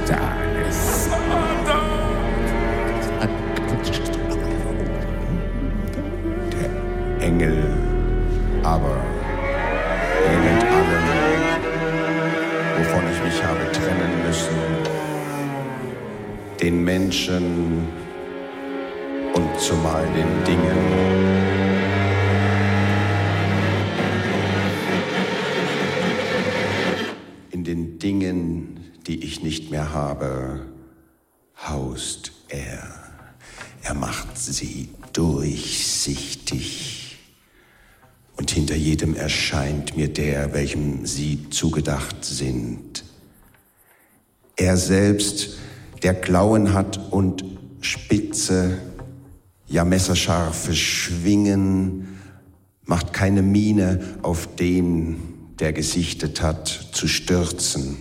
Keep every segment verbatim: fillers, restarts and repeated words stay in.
Tages. Der Engel aber ähnelt allem, wovon ich mich habe trennen müssen, den Menschen und zumal den Dingen. In den Dingen, die ich nicht mehr habe, haust er. Er macht sie durchsichtig. Und hinter jedem erscheint mir der, welchem sie zugedacht sind. Er selbst, der Klauen hat und spitze, ja messerscharfe Schwingen, macht keine Miene auf den, der gesichtet hat, zu stürzen.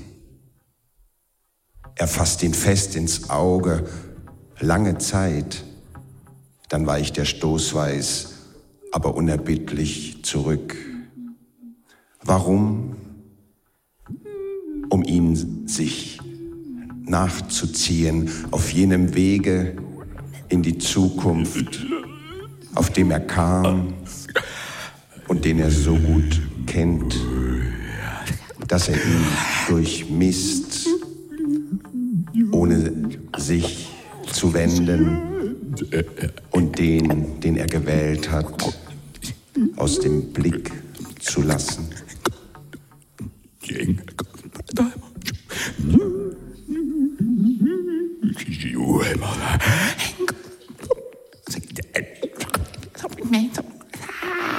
Er fasst ihn fest ins Auge, lange Zeit, dann weicht der stoßweis, aber unerbittlich zurück. Warum? Um ihn sich nachzuziehen auf jenem Wege in die Zukunft, auf dem er kam und den er so gut kennt, dass er ihn durchmisst, ohne sich zu wenden und den, den er gewählt hat, aus dem Blick zu lassen.